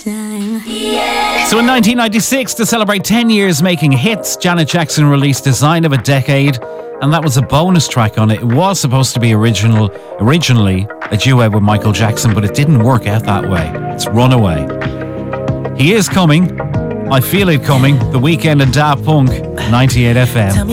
So in 1996, to celebrate 10 years making hits, Janet Jackson released Design of a Decade, and that was a bonus track on it. It was supposed to be originally a duet with Michael Jackson, but it didn't work out that way. It's Runaway. He is coming. I feel it coming. The Weekend and Daft Punk, 98 FM.